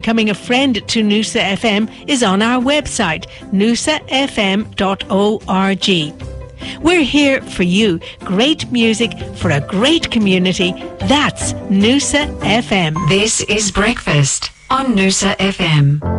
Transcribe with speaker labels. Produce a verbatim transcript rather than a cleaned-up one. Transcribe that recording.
Speaker 1: becoming a friend to Noosa F M is on our website, noosa f m dot org. We're here for you. Great music for a great community. That's Noosa F M.
Speaker 2: This is Breakfast on Noosa F M.